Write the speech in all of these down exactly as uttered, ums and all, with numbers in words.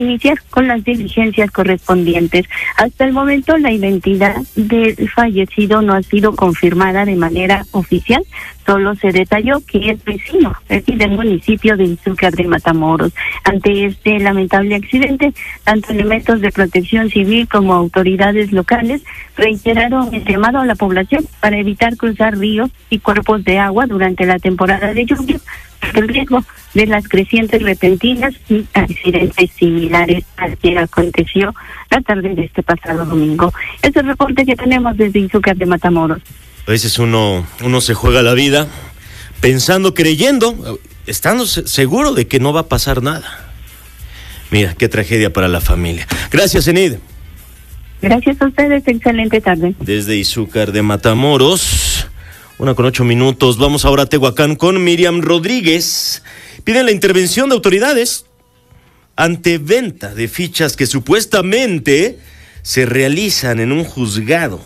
iniciar con las diligencias correspondientes. Hasta el momento la identidad del fallecido no ha sido confirmada de manera oficial, solo se detalló que es vecino del municipio de Izúcar de Matamoros. Ante este lamentable accidente, tanto elementos de protección civil como autoridades locales reiteraron el llamado a la población para evitar cruzar ríos y cuerpos de agua durante la temporada de lluvia, el riesgo de las crecientes repentinas y accidentes similares al que aconteció la tarde de este pasado domingo. Este es el reporte que tenemos desde Izúcar de Matamoros. A veces uno, uno se juega la vida pensando, creyendo, estando seguro de que no va a pasar nada. Mira, qué tragedia para la familia. Gracias, Enid. Gracias a ustedes, excelente tarde. Desde Izúcar de Matamoros, una con ocho minutos. Vamos ahora a Tehuacán con Miriam Rodríguez. Piden la intervención de autoridades ante venta de fichas que supuestamente se realizan en un juzgado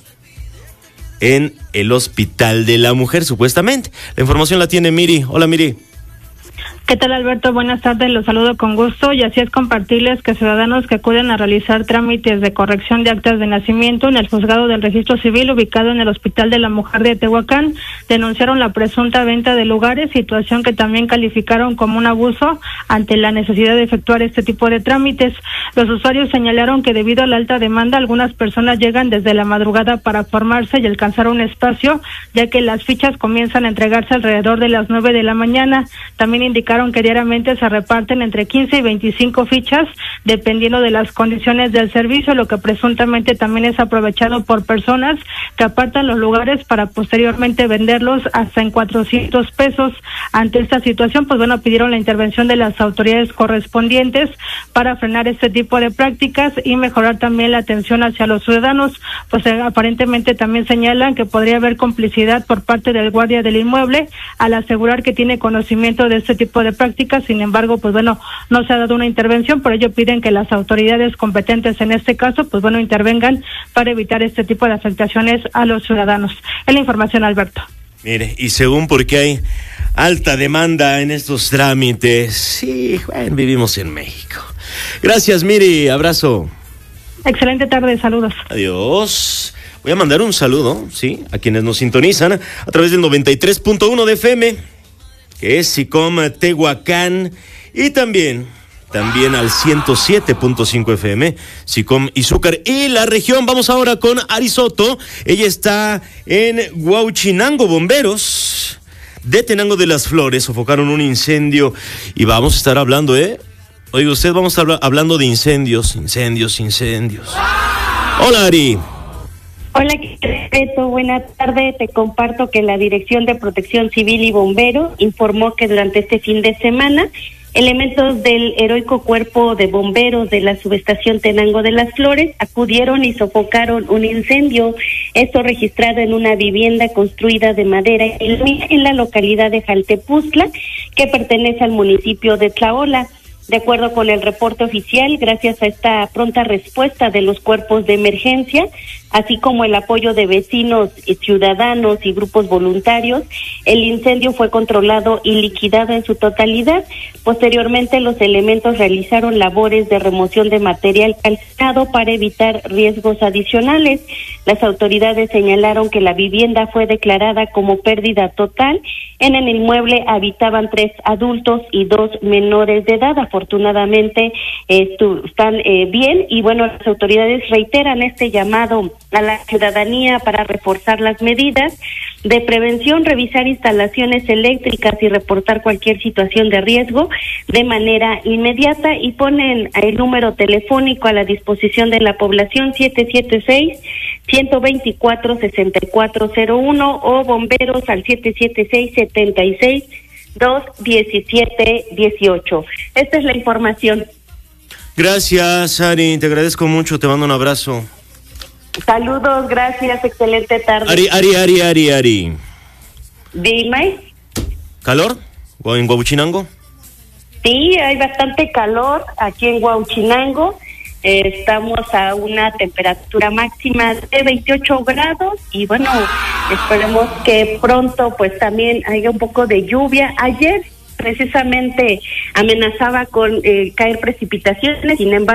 en el Hospital de la Mujer, supuestamente. La información la tiene Miri. Hola, Miri. ¿Qué tal, Alberto? Buenas tardes, los saludo con gusto y así es compartirles que ciudadanos que acuden a realizar trámites de corrección de actas de nacimiento en el juzgado del registro civil ubicado en el Hospital de la Mujer de Tehuacán denunciaron la presunta venta de lugares, situación que también calificaron como un abuso ante la necesidad de efectuar este tipo de trámites. Los usuarios señalaron que debido a la alta demanda algunas personas llegan desde la madrugada para formarse y alcanzar un espacio, ya que las fichas comienzan a entregarse alrededor de las nueve de la mañana. También indicaron que diariamente se reparten entre quince y veinticinco fichas dependiendo de las condiciones del servicio, lo que presuntamente también es aprovechado por personas que apartan los lugares para posteriormente venderlos hasta en cuatrocientos pesos. Ante esta situación, pues bueno, pidieron la intervención de las autoridades correspondientes para frenar este tipo de prácticas y mejorar también la atención hacia los ciudadanos, pues eh, aparentemente también señalan que podría haber complicidad por parte del guardia del inmueble al asegurar que tiene conocimiento de este tipo de prácticas. Sin embargo, pues bueno, no se ha dado una intervención, por ello piden que las autoridades competentes en este caso, pues bueno, intervengan para evitar este tipo de afectaciones a los ciudadanos. Es la información, Alberto. Mire, y según porque hay alta demanda en estos trámites, sí, bueno, vivimos en México. Gracias, Miri, abrazo. Excelente tarde, saludos. Adiós. Voy a mandar un saludo, sí, a quienes nos sintonizan a través del noventa y tres punto uno de F M, que es SICOM Tehuacán, y también, también al ciento siete punto cinco F M, SICOM Izúcar y la región. Vamos ahora con Ari Soto. Ella está en Huauchinango. Bomberos de Tenango de las Flores sofocaron un incendio y vamos a estar hablando, ¿eh? Oiga, usted, vamos a estar hablando de incendios, incendios, incendios. Hola, Ari. Hola, Beto, buenas tardes. Te comparto que la Dirección de Protección Civil y Bomberos informó que durante este fin de semana elementos del heroico cuerpo de bomberos de la subestación Tenango de las Flores acudieron y sofocaron un incendio, esto registrado en una vivienda construida de madera en la localidad de Jaltepuztla, que pertenece al municipio de Tlaola. De acuerdo con el reporte oficial, gracias a esta pronta respuesta de los cuerpos de emergencia, así como el apoyo de vecinos, ciudadanos y grupos voluntarios, el incendio fue controlado y liquidado en su totalidad. Posteriormente, los elementos realizaron labores de remoción de material calcinado para evitar riesgos adicionales. Las autoridades señalaron que la vivienda fue declarada como pérdida total. En el inmueble habitaban tres adultos y dos menores de edad. Afortunadamente eh, están eh, bien, y bueno, las autoridades reiteran este llamado a la ciudadanía para reforzar las medidas de prevención, revisar instalaciones eléctricas y reportar cualquier situación de riesgo de manera inmediata, y ponen el número telefónico a la disposición de la población siete siete seis, uno dos cuatro, seis cuatro cero uno o bomberos al siete siete seis, siete seis, dos diecisiete dieciocho. Esta es la información. Gracias, Ari, te agradezco mucho, te mando un abrazo. Saludos, gracias, excelente tarde. Ari, Ari, Ari, Ari, Ari. Dime. ¿Calor? ¿O en Huauchinango? Sí, hay bastante calor aquí en Huauchinango. Eh, estamos a una temperatura máxima de veintiocho grados y bueno, esperemos que pronto pues también haya un poco de lluvia. Ayer precisamente amenazaba con eh, caer precipitaciones, sin embargo